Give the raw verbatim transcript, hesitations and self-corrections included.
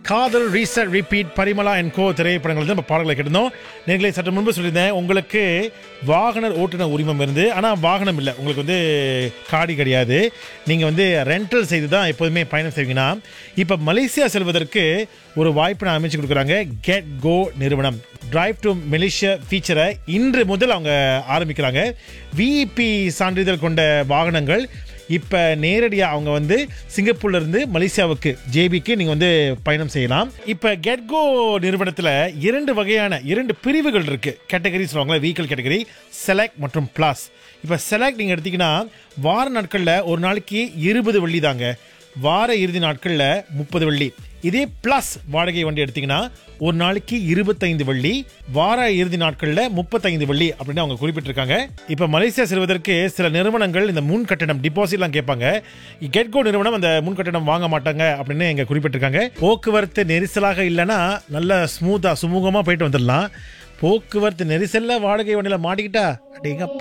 காதல், reset, repeat, Parimala and கோ திரைப்படங்கள் வந்து நம்ம பாடல்களை கேட்டிருந்தோம். நேர்களை சற்று முன்பு சொல்லியிருந்தேன், உங்களுக்கு வாகனர் ஓட்டுநர் உரிமம் இருந்து ஆனால் வாகனம் இல்லை, உங்களுக்கு வந்து காடி கிடையாது, நீங்கள் வந்து ரெண்டல் செய்து தான் எப்போதுமே பயணம் செய்வீங்கன்னா, இப்போ மலேசியா செல்வதற்கு ஒரு வாய்ப்பு நான் அமைச்சு கொடுக்குறாங்க கெட் கோ நிறுவனம். டிரைவ் டு மலேசியா ஃபீச்சரை இன்று முதல் அவங்க ஆரம்பிக்கிறாங்க. விஇபி சான்றிதழ் கொண்ட வாகனங்கள் இப்போ நேரடியாக அவங்க வந்து சிங்கப்பூர்லேருந்து மலேசியாவுக்கு ஜேபிக்கு நீங்கள் வந்து பயணம் செய்யலாம். இப்போ கெட்கோ நிறுவனத்தில் இரண்டு வகையான இரண்டு பிரிவுகள் இருக்குது. கேட்டகரி சொல்லுவாங்களா, வெஹிக்கிள் கேட்டகரி, செலக்ட் மற்றும் ப்ளஸ். இப்போ செலக்ட் நீங்கள் எடுத்திங்கன்னா வார நாட்களில் ஒரு நாளைக்கு இருபது வெள்ளி தாங்க, வார இறுதி நாட்களில் முப்பது வெள்ளி. இதே பிளஸ் வாடகை வண்டி எடுத்தீங்கன்னா ஒரு நாளைக்கு இருபத்தைந்து வெள்ளி, வார இறுதி நாட்களில் முப்பத்தைந்து வெள்ளி அப்படின்னு அவங்க குறிப்பிட்டிருக்காங்க. இப்போ மலேசியா செல்வதற்கு சில நிறுவனங்கள் இந்த முன் கட்டணம் டிபாசிட்லாம் கேட்பாங்க. கெட்கோ நிறுவனம் அந்த முன் கட்டணம் வாங்க மாட்டாங்க அப்படின்னு இங்கே குறிப்பிட்டிருக்காங்க. போக்குவரத்து நெரிசலாக இல்லைன்னா நல்ல ஸ்மூத்தாக சுமூகமாக போயிட்டு வந்துடலாம். போக்குவரத்து நெரிசலில் வாடகை வண்டியில் மாட்டிக்கிட்டா அடேங்கப்பா